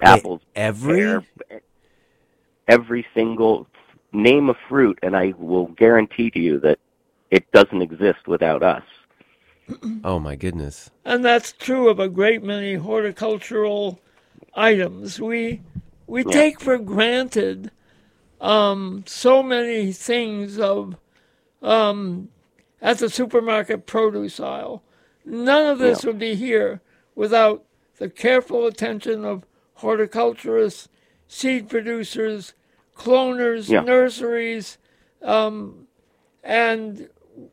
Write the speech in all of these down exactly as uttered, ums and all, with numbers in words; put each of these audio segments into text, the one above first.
apples, every pear, every single name a fruit, and I will guarantee to you that it doesn't exist without us. Oh my goodness. And that's true of a great many horticultural items. We we Yeah. take for granted um, so many things of um, at the supermarket produce aisle. None of this Yeah. would be here without the careful attention of horticulturists, seed producers, cloners, Yeah. nurseries, um, and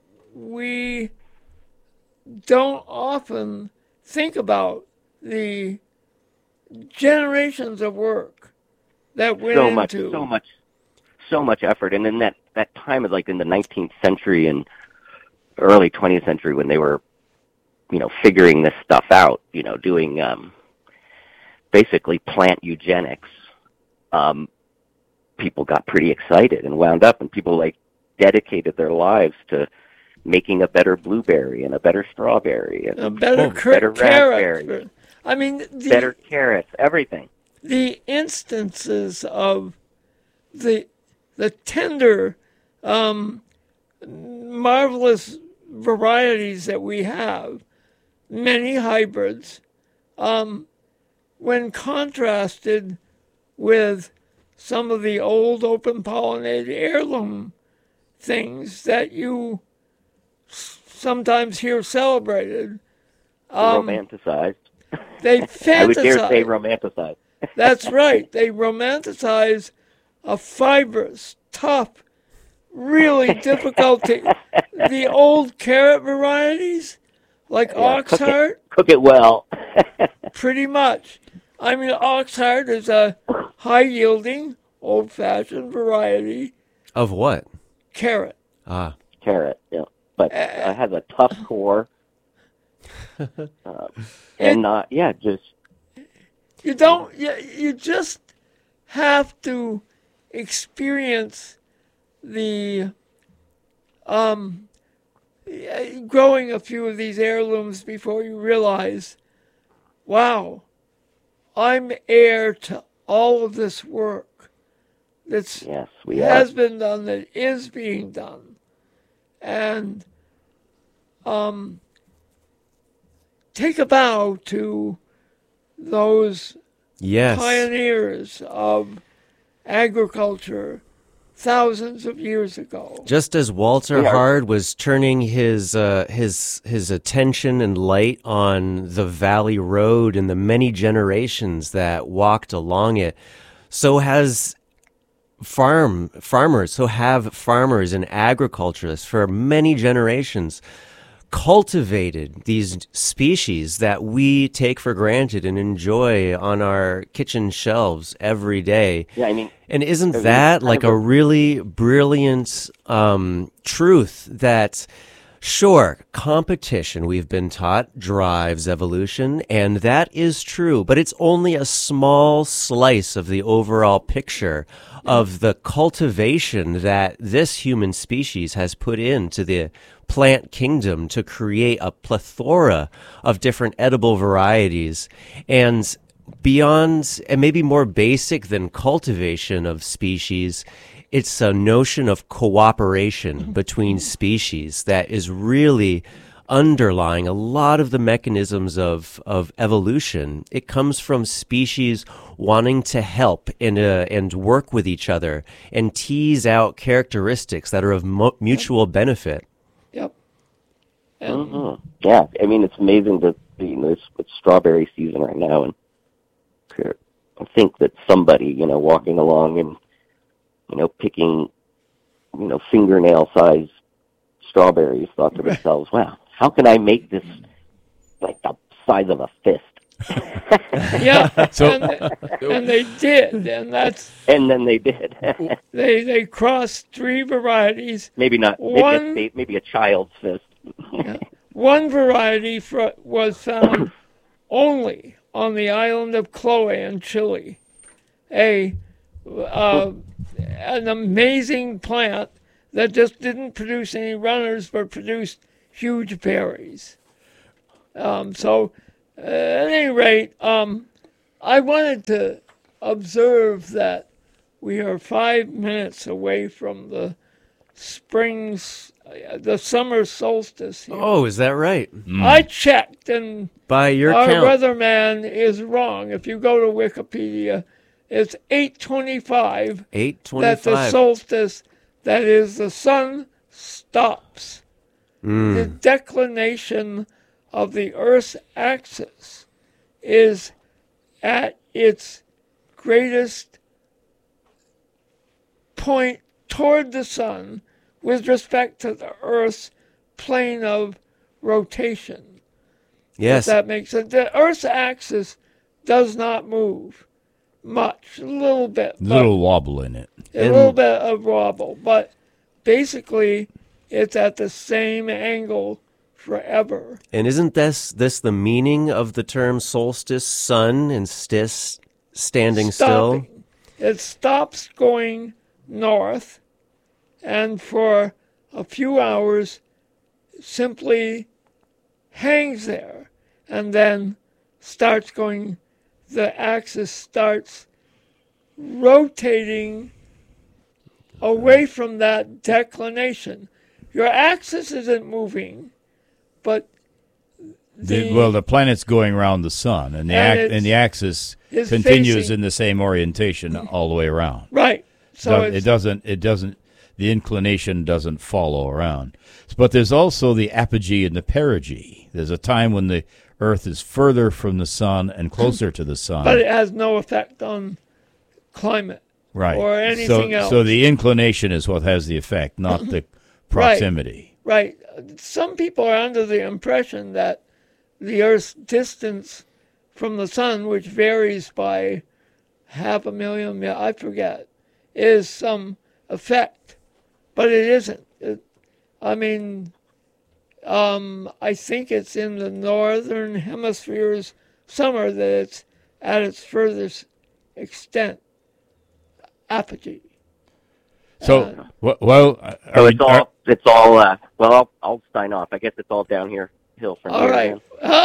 we don't often think about the generations of work that went So much, into so much, so much effort. And in that, that time of like in the nineteenth century and early twentieth century when they were, you know, figuring this stuff out, you know, doing um, basically plant eugenics, um, people got pretty excited and wound up, and people like dedicated their lives to making a better blueberry and a better strawberry and a better, oh, cr- better carrot. raspberry, I mean, the, better carrots, everything. the instances of the the tender, um, marvelous varieties that we have, many hybrids, um, when contrasted with some of the old open pollinated heirloom things that you s- sometimes hear celebrated. Um, Romanticized. They fantasize. I would dare say romanticized. That's right. They romanticize a fibrous, tough, really difficult to, the old carrot varieties, like Yeah, cook Oxheart, it, cook it well. pretty much. I mean, Oxheart is a high-yielding, old-fashioned variety Of what? carrot. Ah. Carrot, yeah. But uh, it has a tough core. uh, and not, yeah, just You don't. You, you just have to experience the um, growing a few of these heirlooms before you realize, wow, I'm heir to all of this work that's yes, we has are. been done, that is being done, and um, take a bow to those Yes. pioneers of agriculture thousands of years ago. Just as Walter Yeah. Hard was turning his uh, his his attention and light on the Valley Road and the many generations that walked along it, so has farm farmers, so have farmers and agriculturists for many generations cultivated these species that we take for granted and enjoy on our kitchen shelves every day. Yeah, I mean, And isn't I mean, that kind like of a a- really brilliant um, truth that, sure, competition, we've been taught, drives evolution, and that is true, but it's only a small slice of the overall picture of the cultivation that this human species has put into the plant kingdom to create a plethora of different edible varieties. And beyond, and maybe more basic than cultivation of species, it's a notion of cooperation between species that is really underlying a lot of the mechanisms of, of evolution. It comes from species wanting to help and, uh, and work with each other and tease out characteristics that are of mo- mutual benefit. Yep. And mhm. Yeah, I mean, it's amazing that, you know, it's, it's strawberry season right now, and I think that somebody, you know, walking along and, you know, picking, you know, fingernail-sized strawberries thought to themselves, wow, how can I make this like the size of a fist? yeah, So- and, and they did, and that's And then they did. they they crossed three varieties. maybe not, maybe, One- a, state- maybe a child's fist. One variety fr- was found only on the island of Chloe in Chile, a uh, an amazing plant that just didn't produce any runners but produced huge berries. Um, so, uh, at any rate, um, I wanted to observe that we are five minutes away from the spring's, the summer solstice here. Oh, is that right? I checked, and By your our count. weatherman is wrong. If you go to Wikipedia, it's eight twenty-five eight that the twenty-five. solstice, that is, the sun stops. Mm. The declination of the Earth's axis is at its greatest point toward the sun with respect to the Earth's plane of rotation. Yes. If that makes sense. The Earth's axis does not move much, a little bit. A little wobble in it. A And- little bit of wobble, but basically it's at the same angle forever. And isn't this this the meaning of the term solstice, sun, and stis, standing still? Stopping. It stops going north, and for a few hours simply hangs there, and then starts going, the axis starts rotating away from that declination. Your axis isn't moving, but The, well, the planet's going around the sun, and the And ac- it's- and the axis it's continues facing- in the same orientation all the way around. right. So Do- it's, it doesn't. It doesn't. The inclination doesn't follow around. But there's also the apogee and the perigee. There's a time when the Earth is further from the sun and closer to the sun. but it has no effect on climate. right. or anything so, else. So the inclination is what has the effect, not the proximity. Right. Some people are under the impression that the Earth's distance from the sun, which varies by half a million, mi- I forget, is some effect. But it isn't. It, I mean, um, I think it's in the northern hemisphere's summer that it's at its furthest extent, apogee. So, Uh, w- well, uh, So are it's we- all, are- it's all. Uh, well, I'll, I'll sign off. I guess it's all down here hill from All here. right.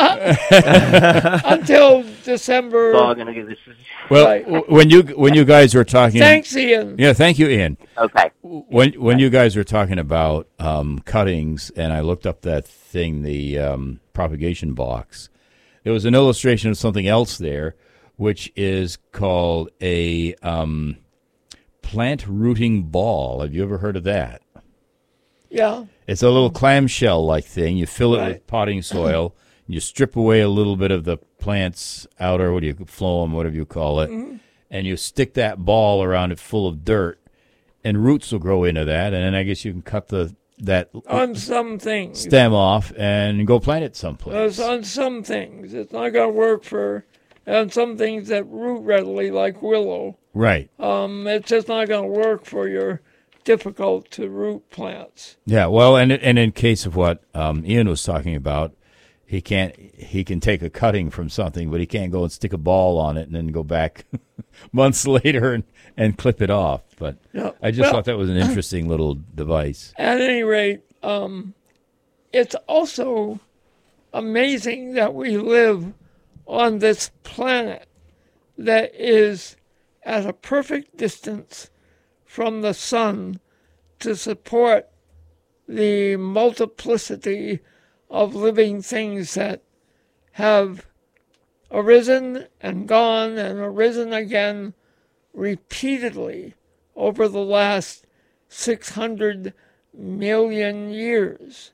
Man. Until December. It's all gonna get this. well, right. w- when you when you guys were talking, Thanks, Ian. yeah, thank you, Ian. Okay. When when you guys were talking about um, cuttings, and I looked up that thing, the um, propagation box, there was an illustration of something else there, which is called a um, plant rooting ball. Have you ever heard of that? Yeah. It's a little clamshell-like thing. You fill it Right. with potting soil. You strip away a little bit of the plant's outer, what do you, phloem, whatever you call it, Mm-hmm. and you stick that ball around it full of dirt, and roots will grow into that, and then I guess you can cut the that On some things. stem off and go plant it someplace. It's on some things. It's not going to work for, and some things that root readily, like willow. Right. Um, it's just not going to work for your difficult to root plants. Yeah. Well, and and in case of what um, Ian was talking about, he can't. He can take a cutting from something, but he can't go and stick a ball on it and then go back months later and, and clip it off. But Yeah. I just Well, thought that was an interesting little device. At any rate, um, it's also amazing that we live on this planet that is at a perfect distance from the sun to support the multiplicity of living things that have arisen and gone and arisen again repeatedly over the last six hundred million years.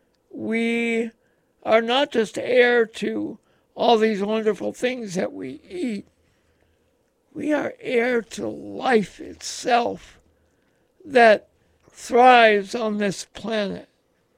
We are not just heir to all these wonderful things that we eat. We are heir to life itself that thrives on this planet.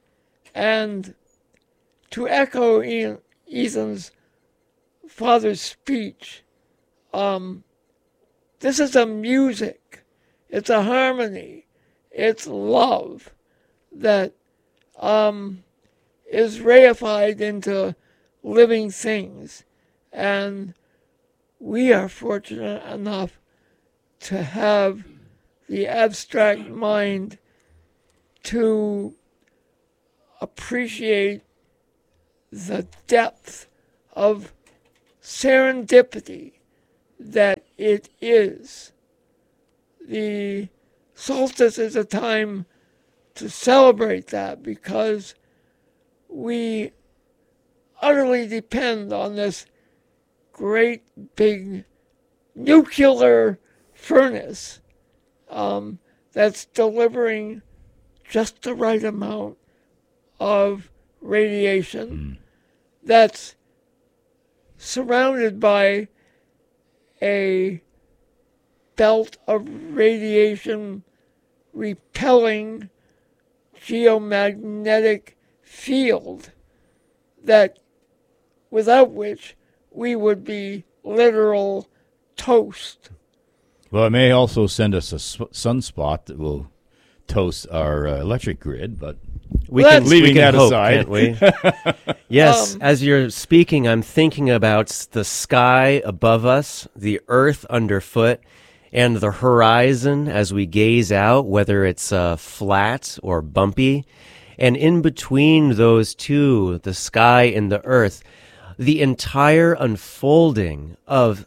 And to echo Ian, Ethan's father's speech, um, this is a music, it's a harmony, it's love that um, is reified into living things. And we are fortunate enough to have the abstract mind to appreciate the depth of serendipity that it is. The solstice is a time to celebrate that because we utterly depend on this great big nuclear furnace um, that's delivering just the right amount of radiation mm. that's surrounded by a belt of radiation repelling geomagnetic field that without which we would be literal toast. Well, it may also send us a sunspot that will toast our uh, electric grid, but we well, can leaving we can that hope, aside, can't we? Yes, um, as you're speaking, I'm thinking about the sky above us, the earth underfoot, and the horizon as we gaze out, whether it's uh, flat or bumpy. And in between those two, the sky and the earth, the entire unfolding of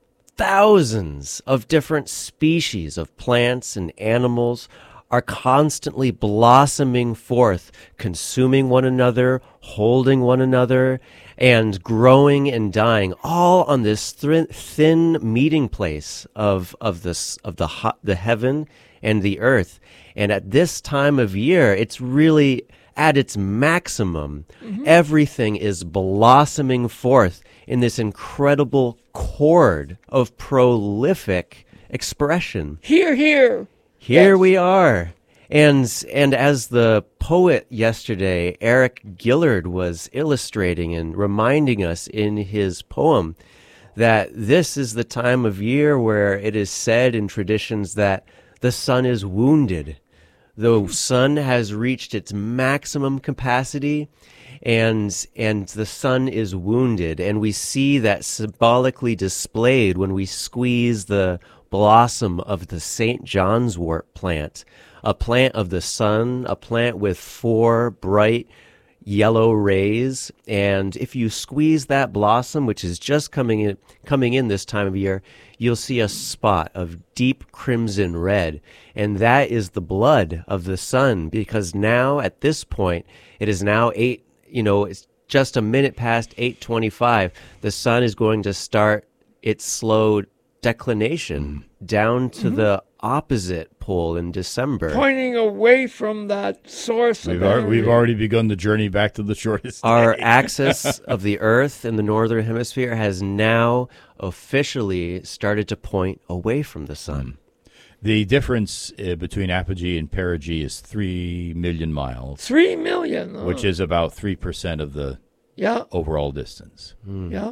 thousands of different species of plants and animals are constantly blossoming forth, consuming one another, holding one another, and growing and dying, all on this th- thin meeting place of of this of the ho- the heaven and the earth. And at this time of year, it's really at its maximum. Mm-hmm. Everything is blossoming forth in this incredible chord of prolific expression. Hear, hear. Here yes. we are. And and as the poet yesterday, Eric Gillard, was illustrating and reminding us in his poem that this is the time of year where it is said in traditions that the sun is wounded. The sun has reached its maximum capacity, and and the sun is wounded. And we see that symbolically displayed when we squeeze the blossom of the Saint John's wort plant, a plant of the sun, a plant with four bright yellow rays. And if you squeeze that blossom, which is just coming in, coming in this time of year, you'll see a spot of deep crimson red. And that is the blood of the sun, because now at this point, it is now eight, you know, it's just a minute past eight twenty-five. The sun is going to start its slow declination down to mm-hmm. the opposite pole in December, pointing away from that source. We've, of ar- we've already begun the journey back to the shortest day. Our axis of the Earth in the northern hemisphere has now officially started to point away from the sun. The difference uh, between apogee and perigee is three million miles. Three million, oh. which is about three percent of the yeah. overall distance. Mm. Yeah.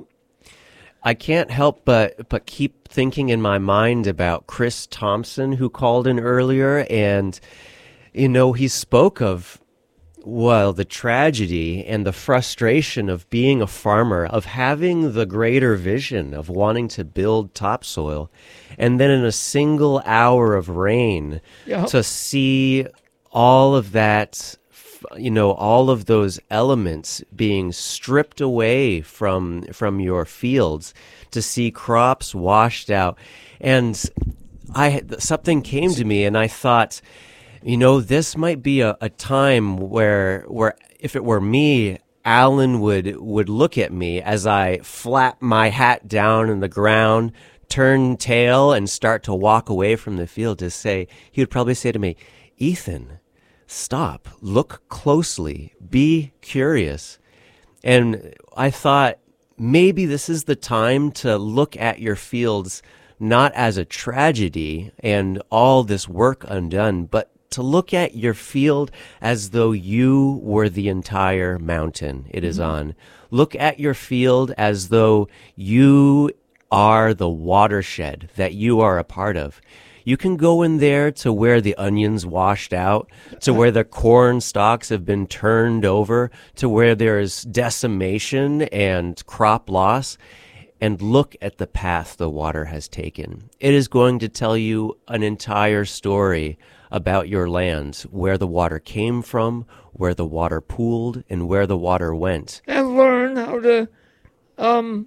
I can't help but but keep thinking in my mind about Chris Thompson, who called in earlier, and you know, he spoke of, well, the tragedy and the frustration of being a farmer, of having the greater vision of wanting to build topsoil, and then in a single hour of rain yep. to see all of that, you know, all of those elements being stripped away from from your fields, to see crops washed out. And I something came to me, and I thought, you know, this might be a, a time where where if it were me, Alan would would look at me as I flap my hat down in the ground, turn tail, and start to walk away from the field, to say, he would probably say to me, Ethan, stop, look closely, be curious. And I thought, maybe this is the time to look at your fields not as a tragedy and all this work undone, but to look at your field as though you were the entire mountain it is mm-hmm. on. Look at your field as though you are the watershed that you are a part of. You can go in there to where the onions washed out, to where the corn stalks have been turned over, to where there's decimation and crop loss, and look at the path the water has taken. It is going to tell you an entire story about your land, where the water came from, where the water pooled, and where the water went. And learn how to um,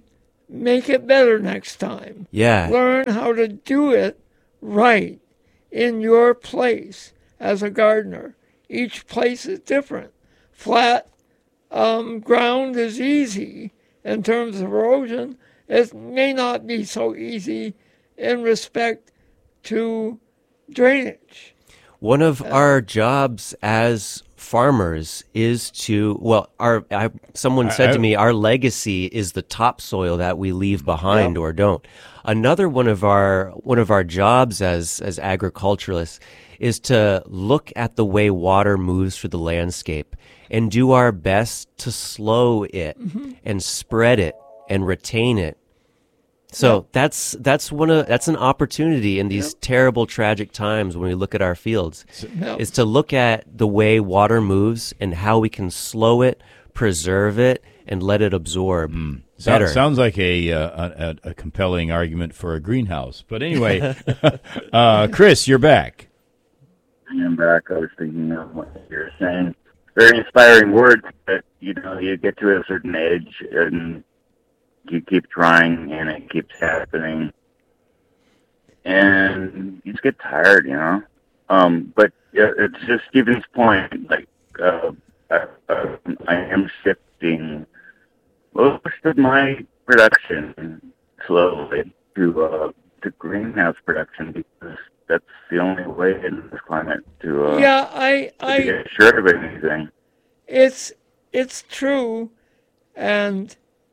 make it better next time. Yeah. Learn how to do it right in your place as a gardener. Each place is different. Flat um, ground is easy in terms of erosion. It may not be so easy in respect to drainage. One of our jobs as farmers is to, well, our I, someone said I- to me, our legacy is the topsoil that we leave behind Yep. or don't. Another one of our one of our jobs as as agriculturalists is to look at the way water moves through the landscape and do our best to slow it and spread it and retain it. So Yep. that's that's one of that's an opportunity in these terrible tragic times when we look at our fields Yep. is to look at the way water moves and how we can slow it, preserve it, and let it absorb So- better. sounds like a, uh, a a compelling argument for a greenhouse. But anyway, uh, Chris, you're back. I'm back. I was thinking of what you were saying. Very inspiring words, but you know, you get to a certain age and you keep trying and it keeps happening. And you just get tired, you know? Um, but yeah, it's just Stephen's point, like, uh, I, uh, I am shifting most of my production slowly to, uh, to greenhouse production because that's the only way in this climate to, uh, Yeah, I, to I, get sure of anything. it's, it's true, and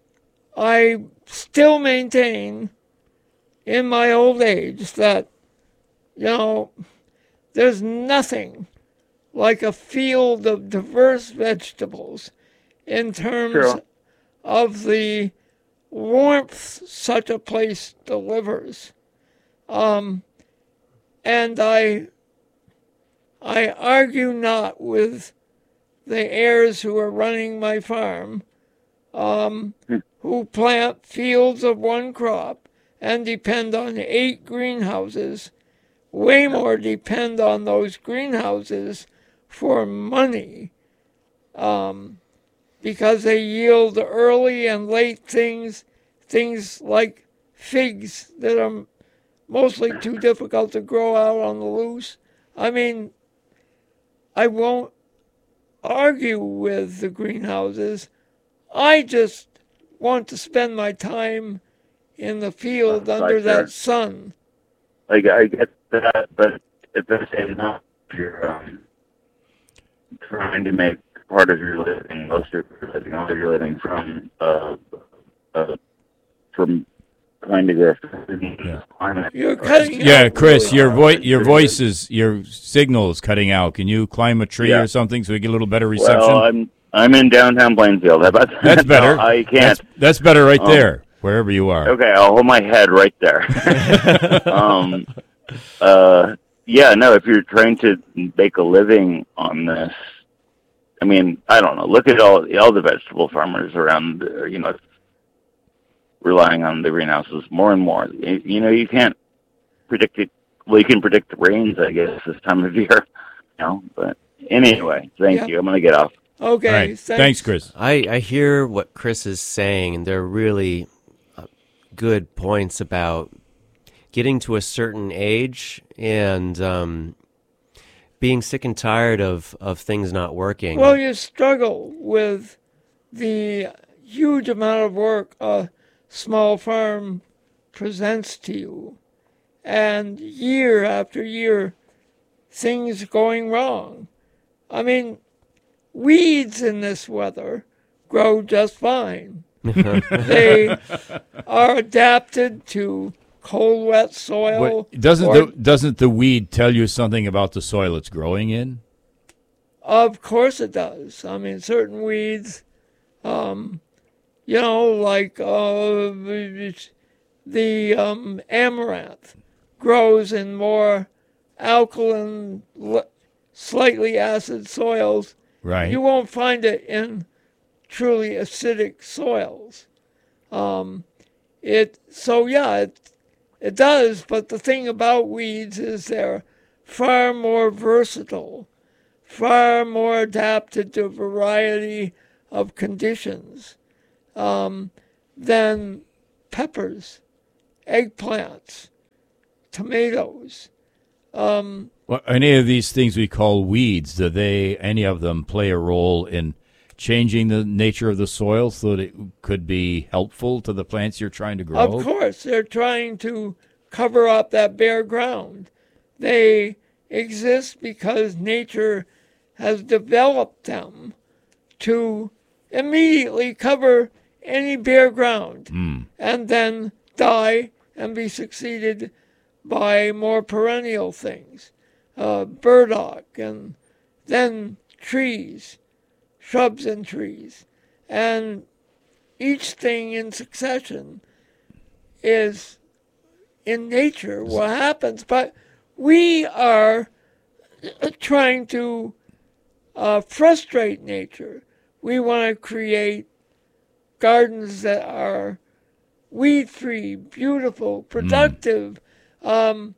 I still maintain in my old age that, you know, there's nothing like a field of diverse vegetables in terms Sure. of the warmth such a place delivers. Um, and I, I argue not with the heirs who are running my farm, um, who plant fields of one crop and depend on eight greenhouses, way more depend on those greenhouses for money, um, because they yield early and late things, things like figs that are mostly too difficult to grow out on the loose. I mean, I won't argue with the greenhouses. I just want to spend my time in the field Right under there. that sun. Like, I get that, but at the same time, if you're um, trying to make part of your living, most of your living, all of your living from, uh, uh, from trying to get Yeah. climate. You're cutting Yeah, out Chris, really your hard. voice, your voice is, your signal is cutting out. Can you climb a tree Yeah. or something so we get a little better reception? Well, I'm I'm in downtown Plainfield. How about that? That's better. No, I can't. That's, that's better right Um, there, wherever you are. Okay, I'll hold my head right there. um, uh, yeah, no, if you're trying to make a living on this, I mean, I don't know. Look at all all the vegetable farmers around, uh, you know, relying on the greenhouses more and more. You, you know, you can't predict it. Well, you can predict the rains, I guess, this time of year. You know, but anyway, thank Yeah. you. I'm going to get off. Okay, All right. thanks. Thanks, Chris. I, I hear what Chris is saying, and they're really uh, good points about getting to a certain age and um, being sick and tired of, of things not working. Well, you struggle with the huge amount of work a small farm presents to you, and year after year, things going wrong. I mean, weeds in this weather grow just fine. They are adapted to cold, wet soil. What, doesn't or- the doesn't the weed tell you something about the soil it's growing in? Of course it does. I mean, certain weeds, um, you know, like uh, the um, amaranth grows in more alkaline, l- slightly acid soils. Right. You won't find it in truly acidic soils. Um, it so yeah, it it does. But the thing about weeds is they're far more versatile, far more adapted to a variety of conditions um, than peppers, eggplants, tomatoes. Um, Well, any of these things we call weeds, do they, any of them play a role in changing the nature of the soil so that it could be helpful to the plants you're trying to grow? Of course, they're trying to cover up that bare ground. They exist because nature has developed them to immediately cover any bare ground Mm. and then die and be succeeded by more perennial things, uh, burdock, and then trees, shrubs and trees. And each thing in succession is in nature what happens. But we are trying to uh, frustrate nature. We want to create gardens that are weed-free, beautiful, productive. Mm. Um,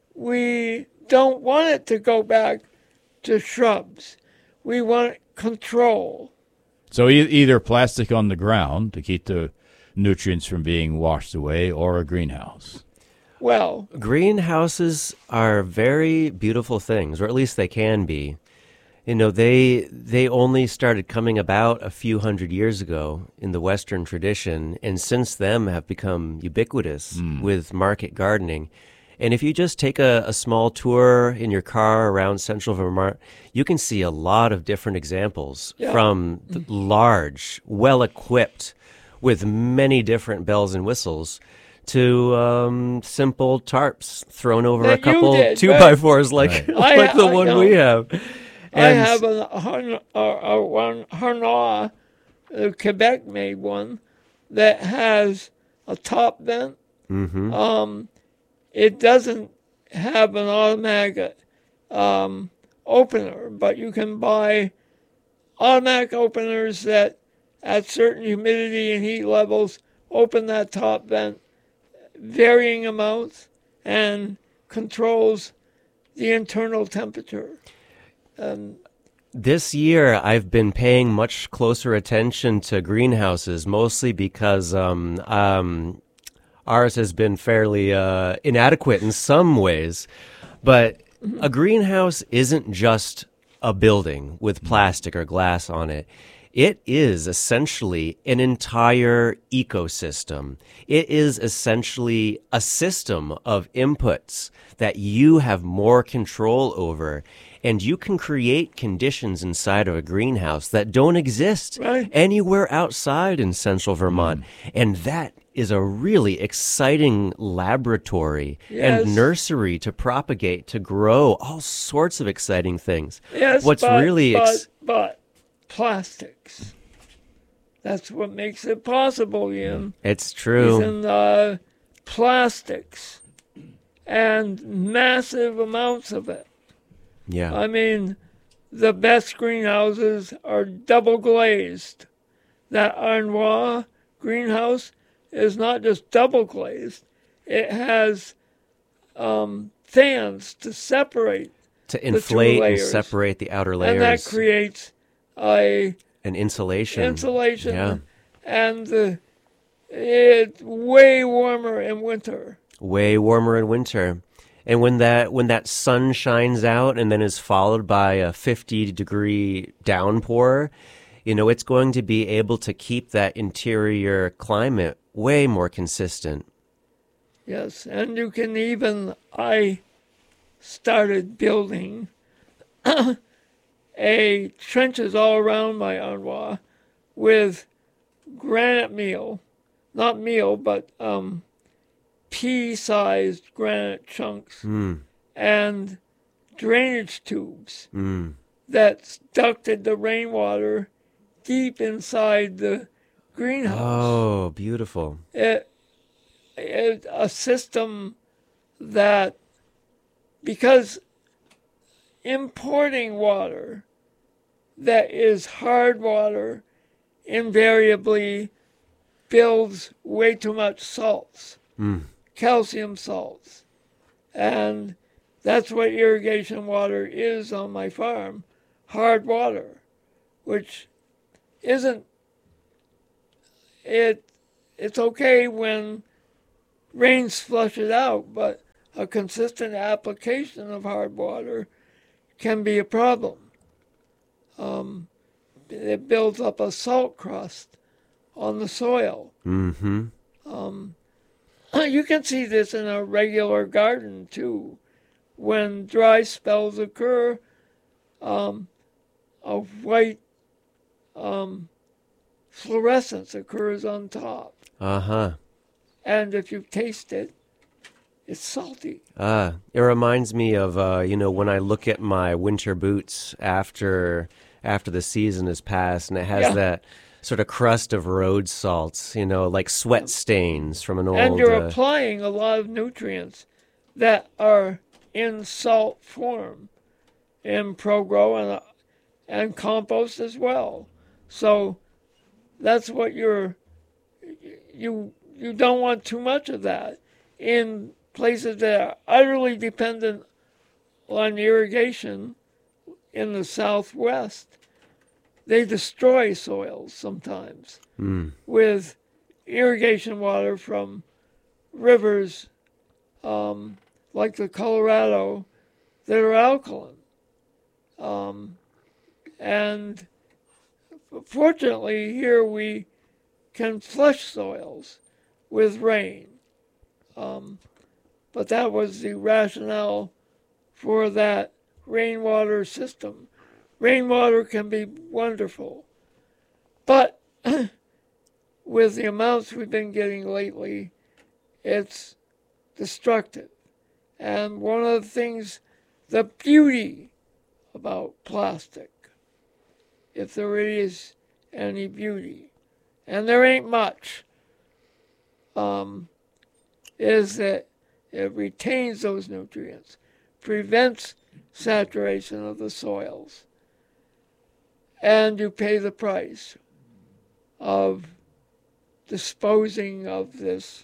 we don't want it to go back to shrubs. We want control. So e- either plastic on the ground to keep the nutrients from being washed away, or a greenhouse. Well, greenhouses are very beautiful things, or at least they can be. You know, they they only started coming about a few hundred years ago in the Western tradition, and since then have become ubiquitous mm. with market gardening. And if you just take a, a small tour in your car around central Vermont, you can see a lot of different examples yeah. from the large, well-equipped, with many different bells and whistles, to um, simple tarps thrown over that a couple did, two-by-fours like, right. like I, the I, one you know, we have. And I have a, a, a one Harnois, a Quebec-made one, that has a top vent. Mm-hmm. Um, it doesn't have an automatic um, opener, but you can buy automatic openers that, at certain humidity and heat levels, open that top vent varying amounts and controls the internal temperature. Um, This year, I've been paying much closer attention to greenhouses, mostly because um, um, ours has been fairly uh, inadequate in some ways. But a greenhouse isn't just a building with plastic or glass on it. It is essentially an entire ecosystem. It is essentially a system of inputs that you have more control over. And you can create conditions inside of a greenhouse that don't exist right. anywhere outside in central Vermont. Mm. And that is a really exciting laboratory yes. and nursery to propagate, to grow all sorts of exciting things. Yes, What's but, really but, ex- but plastics. That's what makes it possible, Ian. It's true. Is in uh, plastics and massive amounts of it. Yeah. I mean, the best greenhouses are double glazed. That Arnois greenhouse is not just double glazed, it has um, fans to separate to inflate the two and layers. separate the outer layers. And that creates a an insulation. Insulation. Yeah. And the, it's way warmer in winter. Way warmer in winter. And when that when that sun shines out and then is followed by a fifty degree downpour, you know, it's going to be able to keep that interior climate way more consistent. Yes, and you can even, I started building a trenches all around my Arnois with granite meal, not meal, but um, pea-sized granite chunks mm. and drainage tubes mm. that ducted the rainwater deep inside the greenhouse. Oh, beautiful. It, it, a system that, because importing water that is hard water invariably builds way too much salts. Mm. Calcium salts. And that's what irrigation water is on my farm, hard water, which isn't, it it's okay when rains flush it out, but a consistent application of hard water can be a problem. Um, it builds up a salt crust on the soil. Mm-hmm. Um, you can see this in a regular garden too. When dry spells occur, um, a white um, fluorescence occurs on top. Uh-huh. And if you taste it, it's salty. Ah, it reminds me of, uh, you know, when I look at my winter boots after after the season has passed, and it has Yeah. that sort of crust of road salts, you know, like sweat stains from an old... And you're uh, applying a lot of nutrients that are in salt form in ProGrow and, and compost as well. So that's what you're... You, you don't want too much of that. In places that are utterly dependent on irrigation in the Southwest, they destroy soils sometimes mm. with irrigation water from rivers um, like the Colorado that are alkaline. Um, and fortunately, here we can flush soils with rain. Um, but that was the rationale for that rainwater system. Rainwater can be wonderful, but with the amounts we've been getting lately, it's destructive. And one of the things, the beauty about plastic, if there is any beauty, and there ain't much, um, is that it retains those nutrients, prevents saturation of the soils, and you pay the price of disposing of this.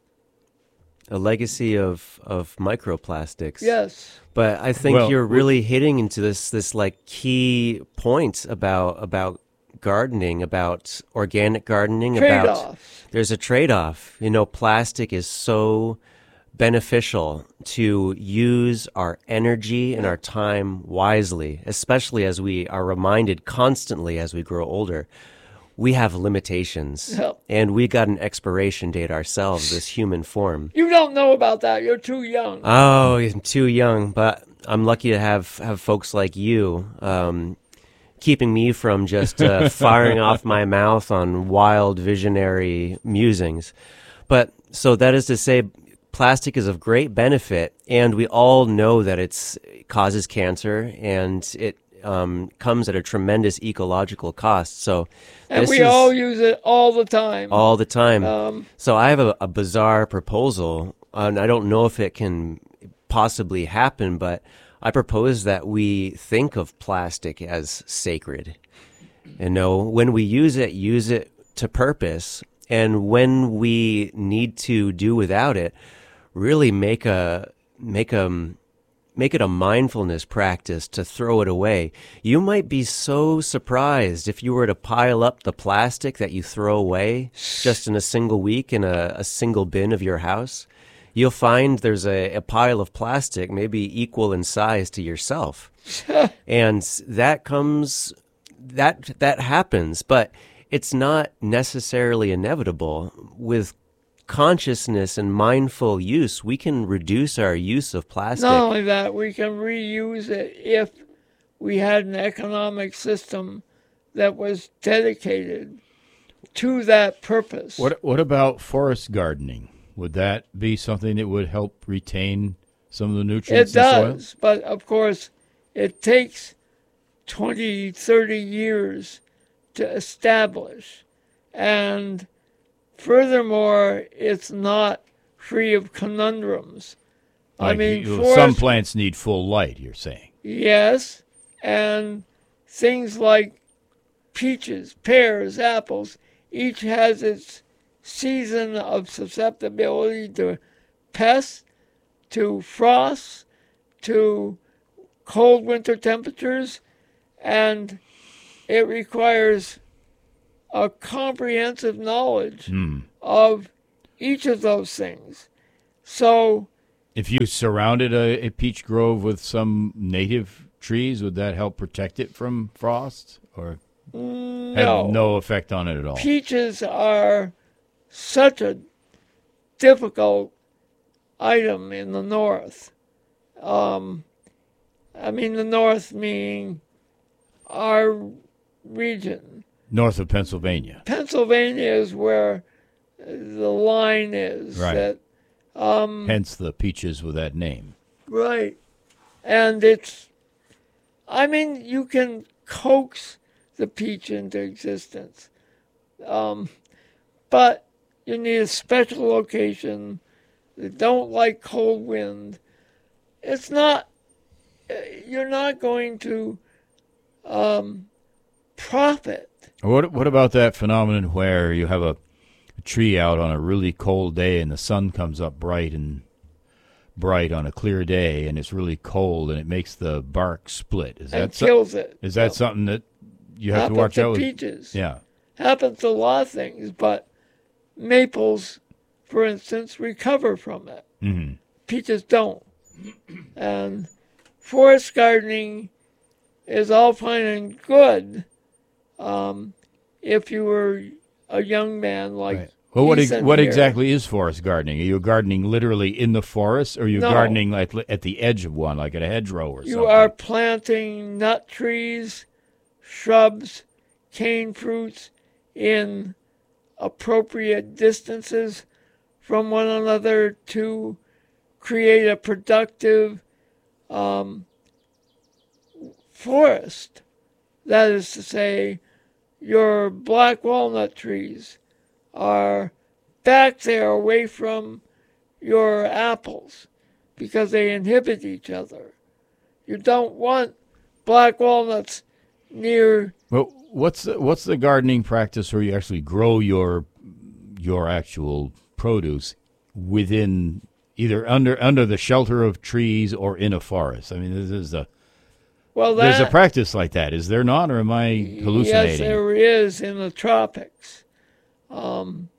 A legacy of, of microplastics. Yes. But I think Well, you're really hitting into this this like key point about about gardening, about organic gardening, about Trade-offs. there's a trade-off. You know, plastic is so beneficial to use our energy and our time wisely, especially as we are reminded constantly as we grow older. We have limitations, Yep. and we got an expiration date ourselves, this human form. You don't know about that. You're too young. Oh, I'm too young, but I'm lucky to have, have folks like you um, keeping me from just uh, firing off my mouth on wild visionary musings. But so that is to say, plastic is of great benefit, and we all know that it's, it causes cancer, and it um, comes at a tremendous ecological cost. So and this we is all use it all the time. all the time. Um, So I have a, a bizarre proposal, and I don't know if it can possibly happen, but I propose that we think of plastic as sacred. You know, when we use it, use it to purpose, and when we need to do without it, really make a make a make it a mindfulness practice to throw it away. You might be so surprised if you were to pile up the plastic that you throw away just in a single week in a, a single bin of your house. You'll find there's a, a pile of plastic maybe equal in size to yourself. And that comes, that that happens, but it's not necessarily inevitable. With consciousness and mindful use, we can reduce our use of plastic. Not only that, we can reuse it if we had an economic system that was dedicated to that purpose. What What about forest gardening? Would that be something that would help retain some of the It nutrients in the soil? does, but of course, it takes twenty, thirty years to establish. And furthermore, it's not free of conundrums. I Like, mean, you- forest, some plants need full light, you're saying. yes, and things like peaches, pears, apples, each has its season of susceptibility to pests, to frost, to cold winter temperatures, and it requires a comprehensive knowledge Hmm. of each of those things. So if you surrounded a, a peach grove with some native trees, would that help protect it from frost, or no, have no effect on it at all? Peaches are such a difficult item in the north. Um, I mean, the north meaning our region. North of Pennsylvania. Pennsylvania is where the line is. Right. That, um, Hence the peaches with that name. right. And it's, I mean, you can coax the peach into existence. Um, but you need a special location. They don't like cold wind. It's not, you're not going to um, profit. What What about that phenomenon where you have a, a tree out on a really cold day and the sun comes up bright and bright on a clear day and it's really cold and it makes the bark split? Is and that so- kills it. Is that So, something that you have happens to watch to out with? peaches. Yeah. Happens to a lot of things, but maples, for instance, recover from it. Mm-hmm. Peaches don't. And forest gardening is all fine and good um, if you were a young man like Right. Well, what ex- Ethan what here. exactly is forest gardening? Are you gardening literally in the forest, or are you No. gardening like li- at the edge of one, like at a hedgerow or You something? are planting nut trees, shrubs, cane fruits in appropriate distances from one another to create a productive um, forest. That is to say, your black walnut trees are back there away from your apples because they inhibit each other. You don't want black walnuts near. Well, what's the, what's the gardening practice where you actually grow your your actual produce within either under under the shelter of trees or in a forest? I mean, this is a Well, that, there's a practice like that, is there not, or am I hallucinating? Yes, there is in the tropics. Um,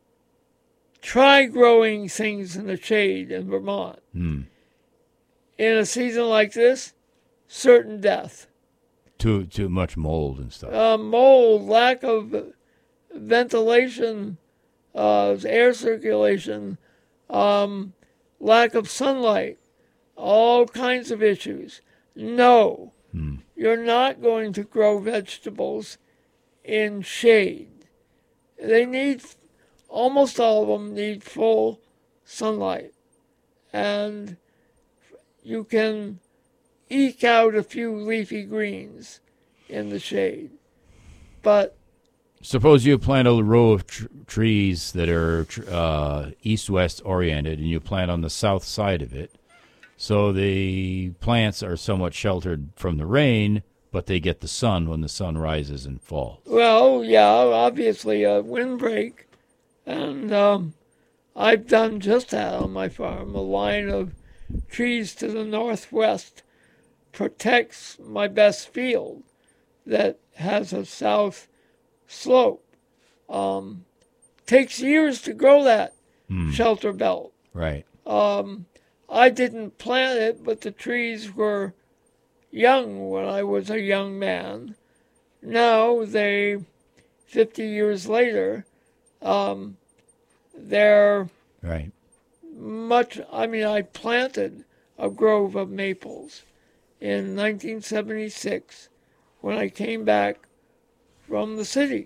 try growing things in the shade in Vermont. Hmm. In a season like this, certain death. Too too much mold and stuff. Uh, mold, lack of ventilation, uh, air circulation, um, lack of sunlight, all kinds of issues. No, Hmm. you're not going to grow vegetables in shade. They need, almost all of them need full sunlight. And you can eke out a few leafy greens in the shade. But Suppose you plant a row of tr- trees that are tr- uh, east-west oriented, and you plant on the south side of it. So the plants are somewhat sheltered from the rain, but they get the sun when the sun rises and falls. Well, yeah, obviously a windbreak. And um, I've done just that on my farm. A line of trees to the northwest protects my best field that has a south slope. Um, takes years to grow that Hmm. shelter belt. Right. Um, I didn't plant it, but the trees were young when I was a young man. Now they, fifty years later, um, they're Right. much, I mean, I planted a grove of maples in nineteen seventy-six when I came back from the city.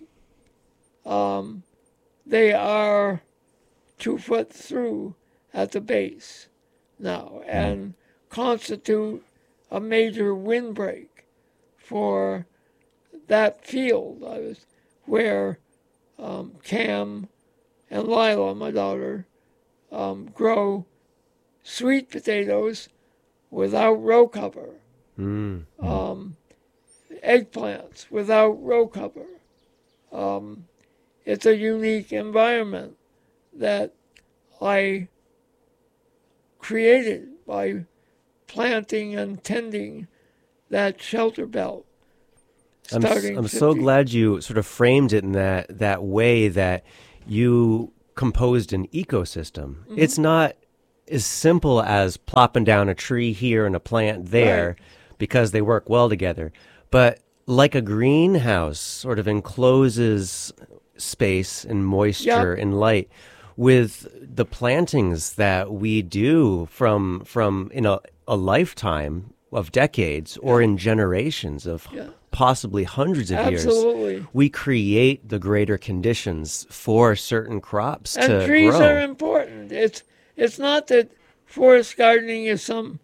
Um, they are two foot through at the base now and constitute a major windbreak for that field. I was where um, Cam and Lila, my daughter, um, grow sweet potatoes without row cover, Mm. um, eggplants without row cover. Um, it's a unique environment that I created by planting and tending that shelter belt. I'm, s- starting I'm so fifty glad you sort of framed it in that, that way, that you composed an ecosystem. Mm-hmm. It's not as simple as plopping down a tree here and a plant there right. because they work well together. But like a greenhouse sort of encloses space and moisture yep. and light, with the plantings that we do from from in a, a lifetime of decades or in generations of yeah. possibly hundreds of Absolutely. years, we create the greater conditions for certain crops and to trees grow. are important. It's it's not that forest gardening is some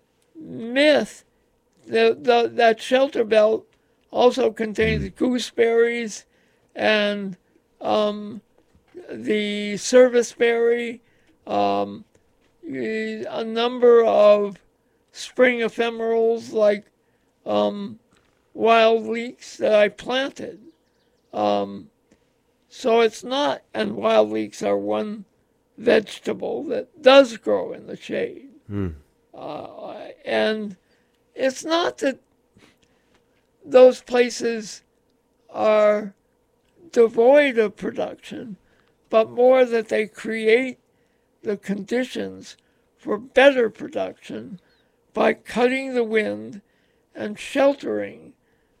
myth. The, the that shelter belt also contains mm. gooseberries and um, the serviceberry, um, a number of spring ephemerals like um, wild leeks that I planted. Um, so it's not, and wild leeks are one vegetable that does grow in the shade. Mm. Uh, and it's not that those places are devoid of production, but more that they create the conditions for better production by cutting the wind and sheltering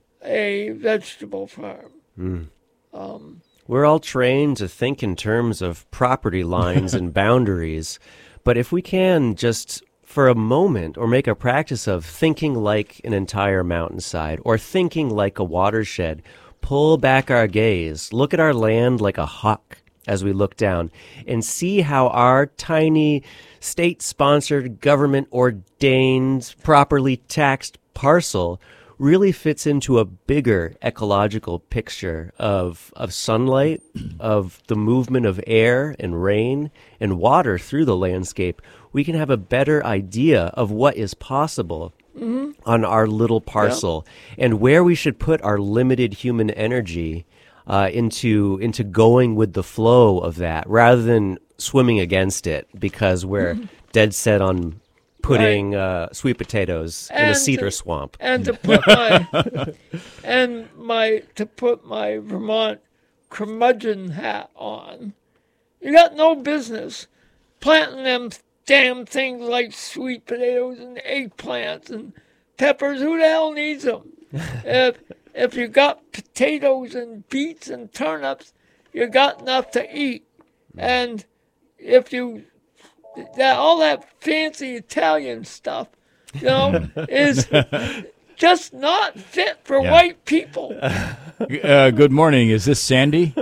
a vegetable farm. Mm. Um, We're all trained to think in terms of property lines and boundaries, but if we can just for a moment or make a practice of thinking like an entire mountainside or thinking like a watershed, pull back our gaze, look at our land like a hawk as we look down, and see how our tiny state-sponsored, government-ordained, properly taxed parcel really fits into a bigger ecological picture of of sunlight, of the movement of air and rain and water through the landscape. We can have a better idea of what is possible mm-hmm. on our little parcel yep. and where we should put our limited human energy uh, into into going with the flow of that rather than swimming against it because we're mm-hmm. dead set on putting right. uh, sweet potatoes and in a cedar to, swamp. And to put my and my to put my Vermont curmudgeon hat on, you got no business planting them damn things like sweet potatoes and eggplants and peppers. Who the hell needs them? if if you got potatoes and beets and turnips, you got enough to eat. And if you that all that fancy Italian stuff, you know, is just not fit for yeah. white people. Uh, good morning. Is this Sandy?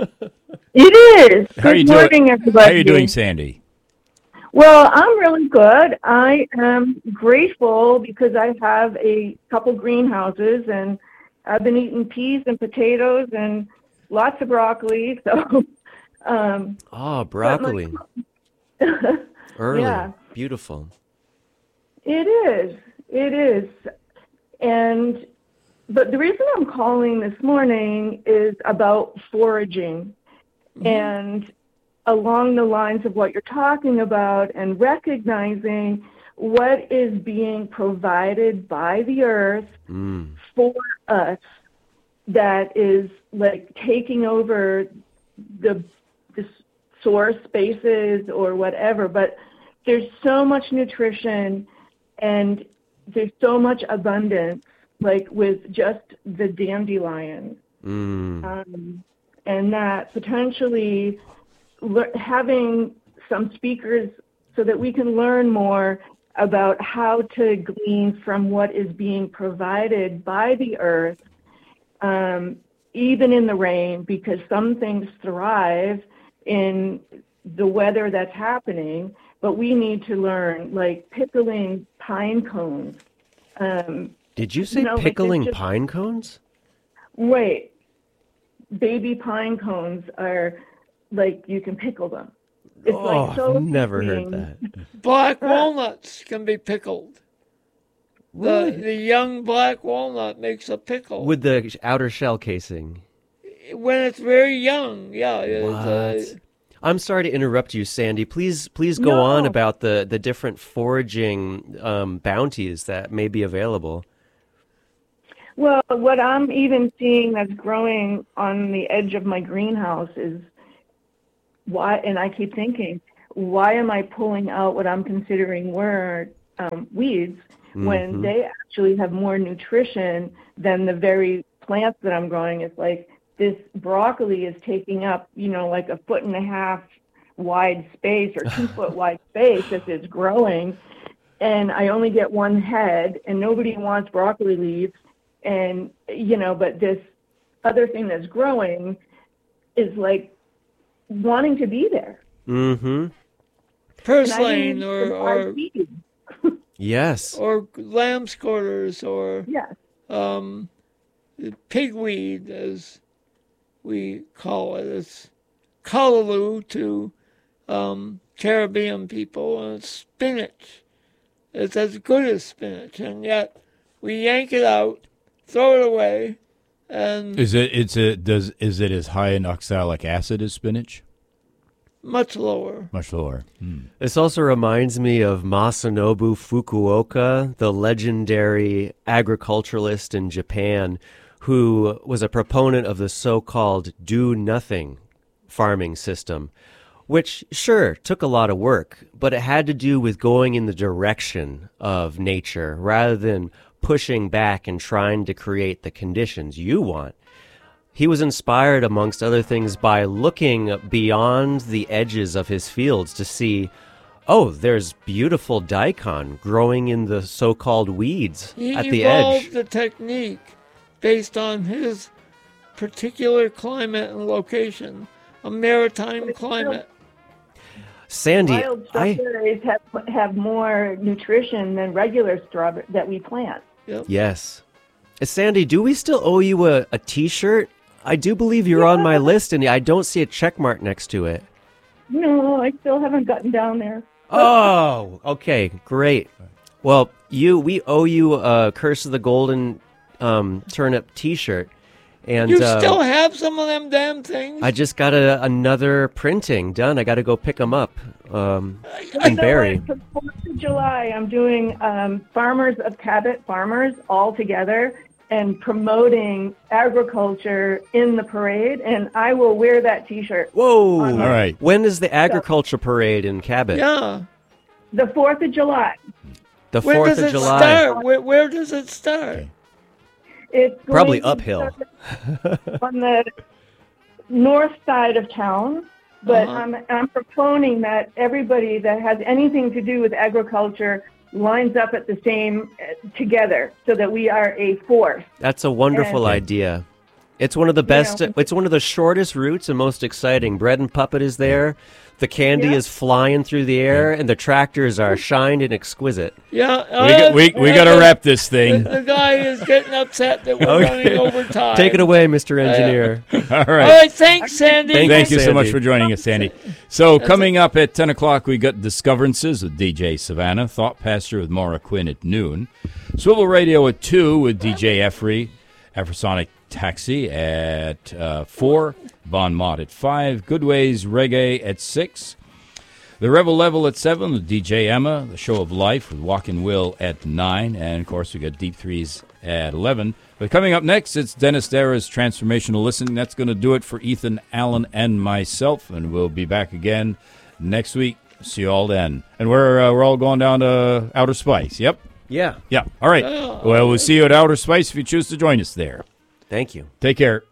It is. How good are you morning, doing? everybody. How are you doing, Sandy? Well, I'm really good. I am grateful because I have a couple greenhouses, and I've been eating peas and potatoes and lots of broccoli. So, um, oh, broccoli. My, Early. Yeah. Beautiful. It is. It is. And, but the reason I'm calling this morning is about foraging. Mm-hmm. And along the lines of what you're talking about and recognizing what is being provided by the earth mm. for us that is like taking over the, the source spaces or whatever, but there's so much nutrition and there's so much abundance, like with just the dandelion. Mm. Um, and that potentially le- having some speakers so that we can learn more about how to glean from what is being provided by the earth, um, even in the rain, because some things thrive in the weather that's happening, but we need to learn, like pickling pine cones. Um, Did you say you know, pickling like just, pine cones? Wait, baby pine cones are like you can pickle them. It's oh, like so I've never heard that. Black walnuts can be pickled. Really? The, the young black walnut makes a pickle. With the outer shell casing? When it's very young, yeah. What? It's, uh, I'm sorry to interrupt you, Sandy. Please, please go no. on about the, the different foraging um, bounties that may be available. Well, what I'm even seeing that's growing on the edge of my greenhouse is why, and I keep thinking, why am I pulling out what I'm considering were um, weeds mm-hmm. when they actually have more nutrition than the very plants that I'm growing? It's like this broccoli is taking up, you know, like a foot and a half wide space or two foot wide space as it's growing. And I only get one head, and nobody wants broccoli leaves. And, you know, but this other thing that's growing is like wanting to be there. Mm-hmm. Purslane or, or yes. Or lamb's quarters or yes. um, pigweed, as we call it. It's callaloo to um, Caribbean people, and it's spinach. It's as good as spinach, and yet we yank it out, throw it away, and is it? It's a does is it as high in oxalic acid as spinach? Much lower. Much lower. Hmm. This also reminds me of Masanobu Fukuoka, the legendary agriculturalist in Japan, who was a proponent of the so-called do-nothing farming system, which, sure, took a lot of work, but it had to do with going in the direction of nature rather than pushing back and trying to create the conditions you want. He was inspired, amongst other things, by looking beyond the edges of his fields to see, oh, there's beautiful daikon growing in the so-called weeds he at the edge. He evolved the technique based on his particular climate and location, a maritime climate. Sandy, wild strawberries I... have have more nutrition than regular strawberries that we plant. Yep. Yes. Uh, Sandy, do we still owe you a, a T-shirt? I do believe you're yeah. on my list, and I don't see a check mark next to it. No, I still haven't gotten down there. Oh, okay, great. Well, you we owe you a Curse of the Golden um, Turnip T-shirt. And, you uh, still have some of them damn things? I just got a, another printing done. I got to go pick them up um, in Barrie. For fourth of July, I'm doing um, Farmers of Cabot Farmers all together and promoting agriculture in the parade, and I will wear that T-shirt. Whoa! All right. When is the agriculture parade in Cabot? Yeah. The fourth of July. The When fourth does of it July. start? Where, where does it start? Okay. It's going Probably to uphill. start on the north side of town, but Uh-huh. I'm I'm proponing that everybody that has anything to do with agriculture lines up at the same uh, together, so that we are a force. That's a wonderful And- idea. It's one of the best. know. It's one of the shortest routes and most exciting. Bread and Puppet is there. The candy Yeah. is flying through the air, and the tractors are shined and exquisite. Yeah. We got, we we got to wrap this The, thing. the guy is getting upset that we're Okay. running over time. Take it away, Mister Engineer. All All right. right. Thanks, Sandy. Thank Thank you so Sandy. much for joining us, Sandy. So coming up at ten o'clock, we got Discoverances with D J Savannah, Thought Pastor with Maura Quinn at noon, Swivel Radio at two with D J Effrey, Afrosonic Taxi at uh, four, Bon Mott at five, Goodways Reggae at six, The Rebel Level at seven with D J Emma, The Show of Life with Walkin' Will at nine, and of course we got Deep Threes at eleven. But coming up next, it's Dennis Dara's Transformational Listening. That's going to do it for Ethan Allen and myself, and we'll be back again next week. See you all then. And we're uh, we're all going down to Outer Spice. Yep. Yeah. Yeah. All right. Well, we'll see you at Outer Spice if you choose to join us there. Thank you. Take care.